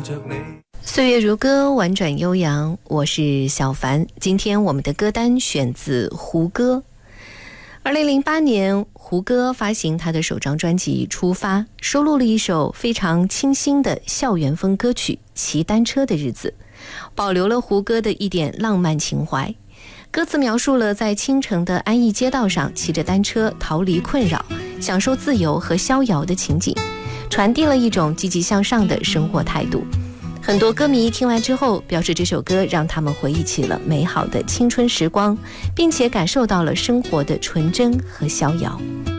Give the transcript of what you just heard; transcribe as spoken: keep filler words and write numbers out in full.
岁月如歌，婉转悠扬，我是小凡。今天我们的歌单选自胡歌。二零零八年，胡歌发行他的首张专辑《出发》，收录了一首非常清新的校园风歌曲《骑单车的日子》，保留了胡歌的一点浪漫情怀。歌词描述了在清晨的安逸街道上骑着单车逃离困扰，享受自由和逍遥的情景，传递了一种积极向上的生活态度。很多歌迷听完之后表示，这首歌让他们回忆起了美好的青春时光，并且感受到了生活的纯真和逍遥。